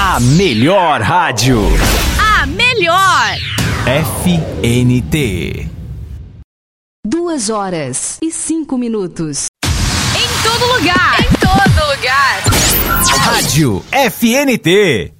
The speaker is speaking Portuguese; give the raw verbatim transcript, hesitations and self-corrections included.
A melhor rádio. A melhor. F N T. Duas horas e cinco minutos. Em todo lugar. Em todo lugar. Rádio F N T.